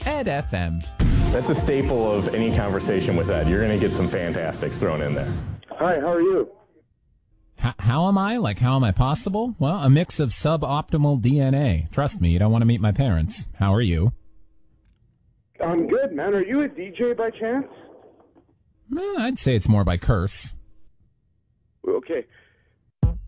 Ed FM. That's a staple of any conversation with Ed. You're going to get some fantastics thrown in there. Hi, how are you? How am I? Like, how am I possible? Well, a mix of suboptimal DNA. Trust me, you don't want to meet my parents. How are you? I'm good, man. Are you a DJ by chance? I'd say it's more by curse. Okay.